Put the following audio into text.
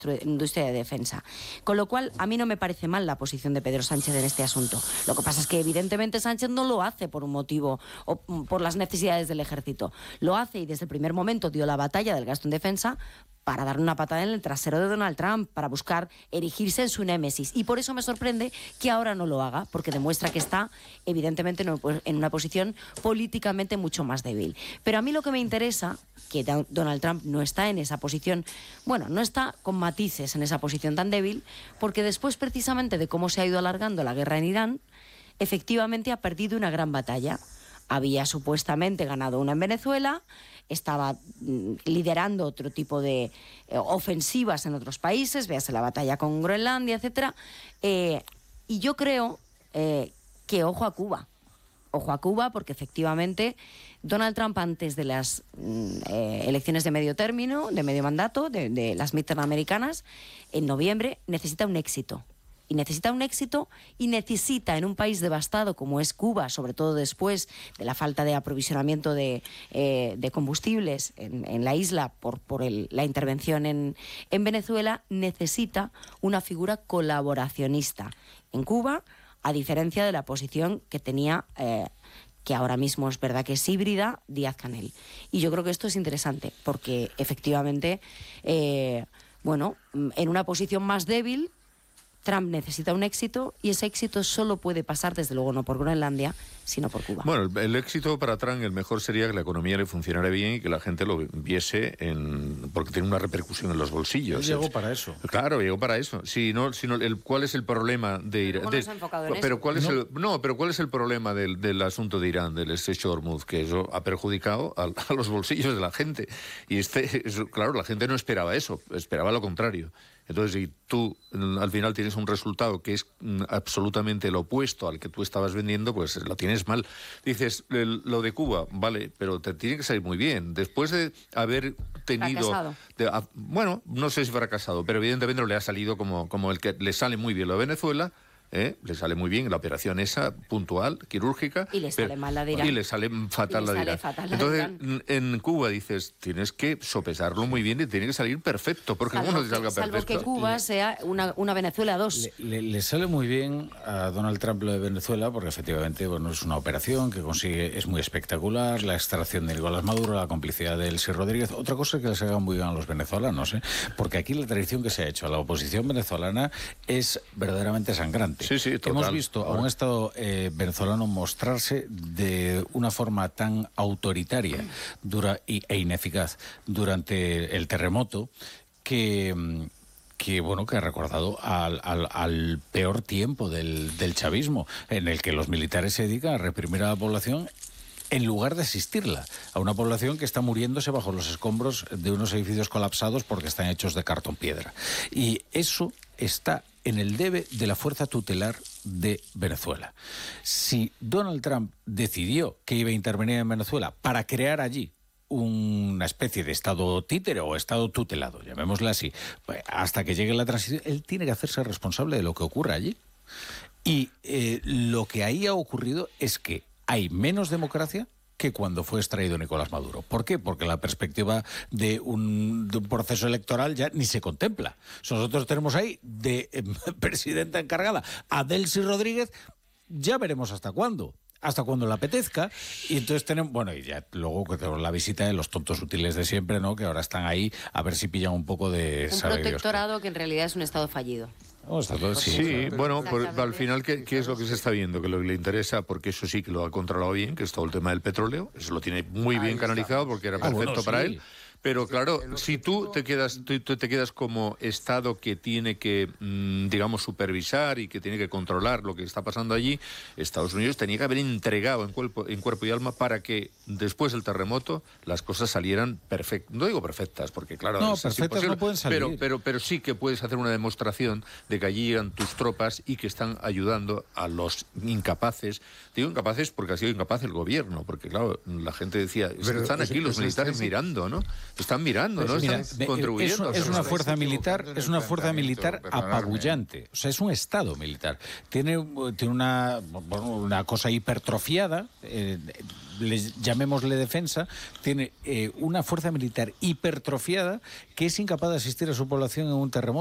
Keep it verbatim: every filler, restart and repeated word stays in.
industria de defensa. Con lo cual, a mí no me parece mal la posición de Pedro Sánchez en este asunto. Lo que pasa es que evidentemente Sánchez no lo hace por un motivo o por las necesidades del ejército. Lo hace y desde el primer momento dio la batalla del gasto en defensa para darle una patada en el trasero de Donald Trump, para buscar erigirse en su némesis. Y por eso me sorprende que ahora no lo haga, porque demuestra que está, evidentemente, en una posición políticamente mucho más débil. Pero a mí lo que me interesa, que Donald Trump no está en esa posición, bueno, no está con matices en esa posición tan débil, porque después precisamente de cómo se ha ido alargando la guerra en Irán, efectivamente ha perdido una gran batalla. Había supuestamente ganado una en Venezuela, estaba mm, liderando otro tipo de eh, ofensivas en otros países, véase la batalla con Groenlandia, etcétera. Eh, y yo creo eh, que ojo a Cuba, ojo a Cuba, porque efectivamente Donald Trump, antes de las mm, eh, elecciones de medio término, de medio mandato, de, de las midterm americanas, en noviembre, necesita un éxito. Y necesita un éxito y necesita, en un país devastado como es Cuba, sobre todo después de la falta de aprovisionamiento de, eh, de combustibles en, en la isla por, por el, la intervención en, en Venezuela, necesita una figura colaboracionista en Cuba, a diferencia de la posición que tenía, eh, que ahora mismo es verdad que es híbrida, Díaz-Canel. Y yo creo que esto es interesante, porque efectivamente, eh, bueno, en una posición más débil, Trump necesita un éxito y ese éxito solo puede pasar, desde luego, no por Groenlandia, sino por Cuba. Bueno, el, el éxito para Trump, el mejor sería que la economía le funcionara bien y que la gente lo viese en, porque tiene una repercusión en los bolsillos. Él llegó para eso. Claro, llegó para eso. Sí, no, sino el, ¿cuál es el problema de Irán? No se ha enfocado en pero eso. ¿cuál es ¿No? el, no, pero ¿cuál es el problema del, del asunto de Irán, del estrecho de Hormuz? Que eso ha perjudicado a, a los bolsillos de la gente. Y este, eso, claro, la gente no esperaba eso, esperaba lo contrario. Entonces, si tú al final tienes un resultado que es mm, absolutamente el opuesto al que tú estabas vendiendo, pues lo tienes mal. Dices, el, lo de Cuba, vale, pero te tiene que salir muy bien. Después de haber tenido... De, a, bueno, no sé si fracasado, pero evidentemente le ha salido como, como el que le sale muy bien lo de Venezuela. ¿Eh? Le sale muy bien la operación esa, puntual, quirúrgica. Y le sale pero, mal la de Irán. Y le sale fatal y la le de sale Irán. fatal la Entonces, de Irán. en Cuba dices, tienes que sopesarlo muy bien y tiene que salir perfecto, porque Salvo uno te salga que, salvo perfecto. que Cuba sea una, una Venezuela dos. Le, le, le sale muy bien a Donald Trump lo de Venezuela, porque efectivamente, bueno, es una operación que consigue, es muy espectacular, la extracción de Nicolás Maduro, la complicidad de Elsie Rodríguez. Otra cosa es que les haga muy bien a los venezolanos, ¿eh? Porque aquí la tradición que se ha hecho a la oposición venezolana es verdaderamente sangrante. Sí, sí, total. Hemos visto a un Estado eh, venezolano mostrarse de una forma tan autoritaria dura, y, e ineficaz durante el terremoto que... que bueno que ha recordado al, al, al peor tiempo del, del chavismo, en el que los militares se dedican a reprimir a la población en lugar de asistirla, a una población que está muriéndose bajo los escombros de unos edificios colapsados porque están hechos de cartón piedra. Y eso está en el debe de la fuerza tutelar de Venezuela. Si Donald Trump decidió que iba a intervenir en Venezuela para crear allí una especie de estado títere o estado tutelado, llamémoslo así, pues hasta que llegue la transición, él tiene que hacerse responsable de lo que ocurra allí. Y eh, lo que ahí ha ocurrido es que hay menos democracia que cuando fue extraído Nicolás Maduro. ¿Por qué? Porque la perspectiva de un, de un proceso electoral ya ni se contempla. Nosotros tenemos ahí de eh, presidenta encargada a Delcy Rodríguez, ya veremos hasta cuándo. Hasta cuando le apetezca, y entonces tenemos, bueno, y ya luego que tenemos la visita de los tontos útiles de siempre, ¿no? Que ahora están ahí a ver si pillan un poco de... Un protectorado que en realidad es un estado fallido. Oh, está todo, sí, sí, bueno, por, al final, ¿qué, ¿qué es lo que se está viendo? Que lo que le interesa, porque eso sí que lo ha controlado bien, que es todo el tema del petróleo, eso lo tiene muy bien canalizado porque era perfecto ah, bueno, para sí. él. Pero claro, si tú te quedas tú, tú te quedas como Estado que tiene que, mmm, digamos, supervisar y que tiene que controlar lo que está pasando allí, Estados Unidos tenía que haber entregado en cuerpo, en cuerpo y alma para que después del terremoto las cosas salieran perfectas. No digo perfectas, porque claro, no, es perfectas no pueden salir. Pero, pero, pero sí que puedes hacer una demostración de que allí llegan tus tropas y que están ayudando a los incapaces. Digo incapaces porque ha sido incapaz el gobierno, porque claro, la gente decía, pero están aquí los militares mirando, ¿no? están mirando, ¿no? Mira, están me- contribuyendo. Es, es una fuerza militar, del es una fuerza militar enfrentamiento, apabullante. O sea, es un estado militar. Tiene, tiene una, bueno, una cosa hipertrofiada, eh, les, llamémosle defensa, tiene eh, una fuerza militar hipertrofiada que es incapaz de asistir a su población en un terremoto.